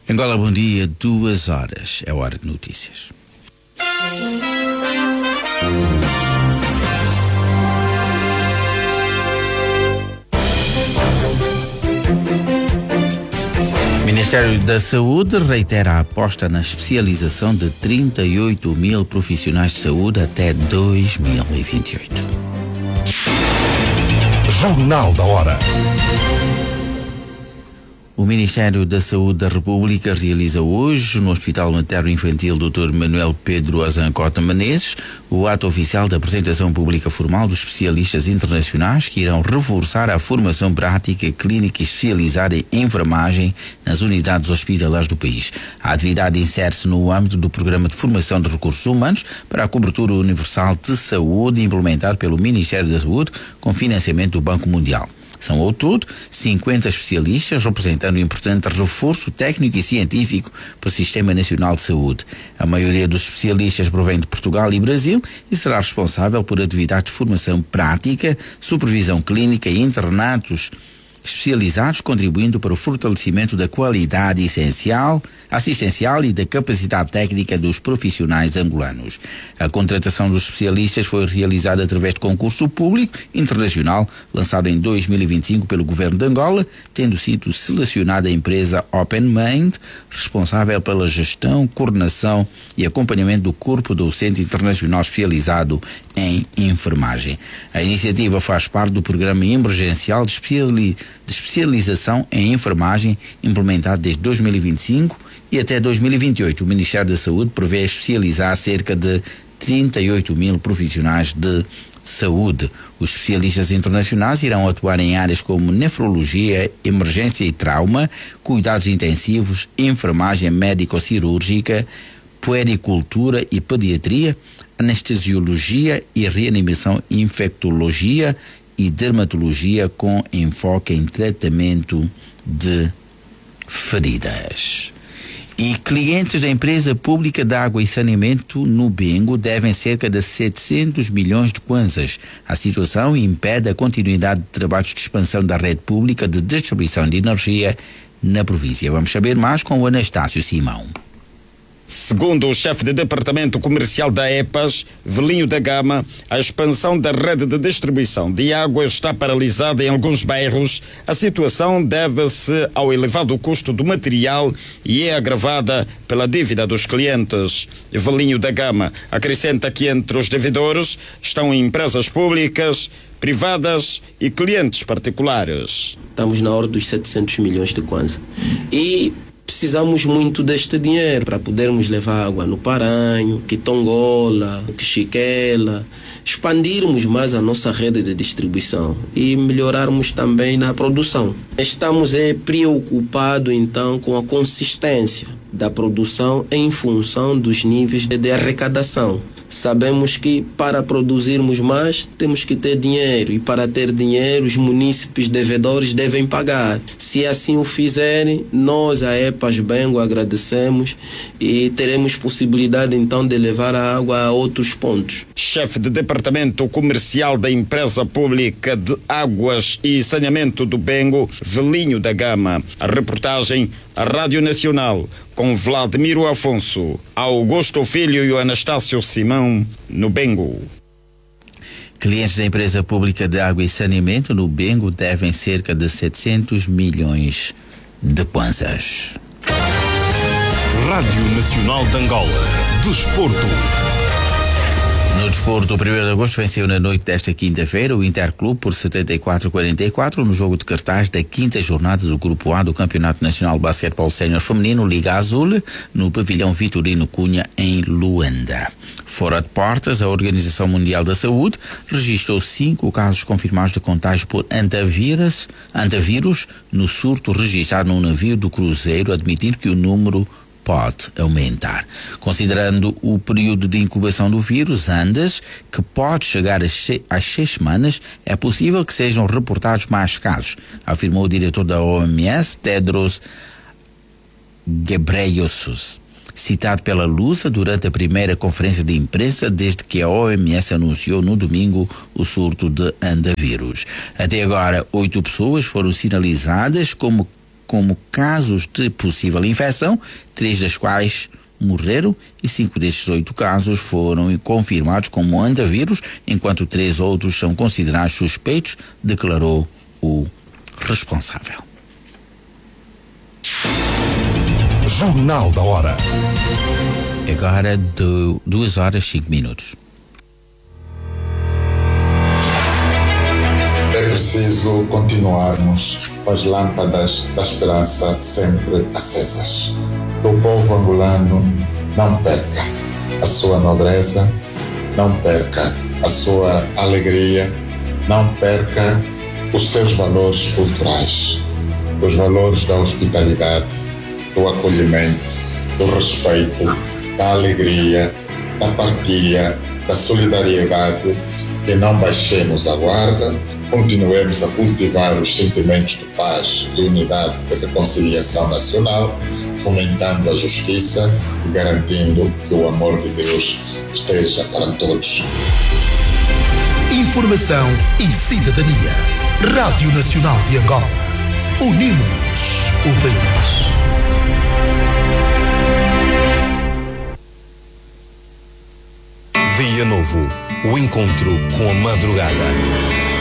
Angola, bom dia, 2 horas, é hora de notícias. O Ministério da Saúde reitera a aposta na especialização de 38 mil profissionais de saúde até 2028. Jornal da Hora. O Ministério da Saúde da República realiza hoje, no Hospital Materno Infantil Dr. Manuel Pedro Azancota Menezes, o ato oficial da apresentação pública formal dos especialistas internacionais que irão reforçar a formação prática clínica especializada em enfermagem nas unidades hospitalares do país. A atividade insere-se no âmbito do Programa de Formação de Recursos Humanos para a Cobertura Universal de Saúde, implementado pelo Ministério da Saúde com financiamento do Banco Mundial. São, ao todo, 50 especialistas, representando um importante reforço técnico e científico para o Sistema Nacional de Saúde. A maioria dos especialistas provém de Portugal e Brasil e será responsável por atividades de formação prática, supervisão clínica e internatos especializados, contribuindo para o fortalecimento da qualidade assistencial e da capacidade técnica dos profissionais angolanos. A contratação dos especialistas foi realizada através de concurso público internacional lançado em 2025 pelo Governo de Angola, tendo sido selecionada a empresa OpenMind, responsável pela gestão, coordenação e acompanhamento do corpo docente internacional especializado em enfermagem. A iniciativa faz parte do Programa Emergencial de especialização em enfermagem implementado desde 2025 e até 2028. O Ministério da Saúde prevê especializar cerca de 38 mil profissionais de saúde. Os especialistas internacionais irão atuar em áreas como nefrologia, emergência e trauma, cuidados intensivos, enfermagem médico-cirúrgica, puericultura e pediatria, anestesiologia e reanimação, infectologia e dermatologia com enfoque em tratamento de feridas. E clientes da empresa pública de água e saneamento no Bengo devem cerca de 700 milhões de kwanzas. A situação impede a continuidade de trabalhos de expansão da rede pública de distribuição de energia na província. Vamos saber mais com o Anastácio Simão. Segundo o chefe de departamento comercial da EPAS, Velinho da Gama, a expansão da rede de distribuição de água está paralisada em alguns bairros. A situação deve-se ao elevado custo do material e é agravada pela dívida dos clientes. Velinho da Gama acrescenta que entre os devedores estão empresas públicas, privadas e clientes particulares. Estamos na ordem dos 700 milhões de kwanza. E precisamos muito deste dinheiro para podermos levar água no Paranho, Quitongola, Xiquela, expandirmos mais a nossa rede de distribuição e melhorarmos também na produção. Estamos preocupados então com a consistência da produção em função dos níveis de arrecadação. Sabemos que para produzirmos mais temos que ter dinheiro e para ter dinheiro os munícipes devedores devem pagar. Se assim o fizerem, nós a EPAS Bengo agradecemos e teremos possibilidade então de levar a água a outros pontos. Chefe de departamento comercial da empresa pública de águas e saneamento do Bengo, Velinho da Gama. A reportagem, a Rádio Nacional, com Vladimiro Afonso, Augusto Filho e o Anastácio Simão, no Bengo. Clientes da empresa pública de água e saneamento no Bengo devem cerca de 700 milhões de kwanzas. Rádio Nacional de Angola. Desporto. No desporto, o 1º de agosto venceu na noite desta quinta-feira o Interclube por 74-44 no jogo de cartaz da 5ª jornada do Grupo A do Campeonato Nacional de Basquetebol Sénior Feminino Liga Azul no pavilhão Vitorino Cunha em Luanda. Fora de portas, a Organização Mundial da Saúde registrou 5 casos confirmados de contágio por antivírus no surto registrado num navio do cruzeiro, admitindo que o número pode aumentar. Considerando o período de incubação do vírus, Andes, que pode chegar às 6 semanas, é possível que sejam reportados mais casos, afirmou o diretor da OMS, Tedros Ghebreyesus, citado pela Lusa durante a primeira conferência de imprensa desde que a OMS anunciou no domingo o surto de andavírus. Até agora, 8 pessoas foram sinalizadas como como casos de possível infecção, 3 das quais morreram e 5 destes 8 casos foram confirmados como andavírus, enquanto 3 outros são considerados suspeitos, declarou o responsável. Jornal da Hora. Agora 2h05. É preciso continuarmos com as lâmpadas da esperança sempre acesas. O povo angolano não perca a sua nobreza, não perca a sua alegria, não perca os seus valores culturais, os valores da hospitalidade, do acolhimento, do respeito, da alegria, da partilha, da solidariedade, e não baixemos a guarda, continuemos a cultivar os sentimentos de paz, de unidade e de reconciliação nacional, fomentando a justiça e garantindo que o amor de Deus esteja para todos. Informação e cidadania. Rádio Nacional de Angola. Unimos o país. Dia novo. O encontro com a madrugada.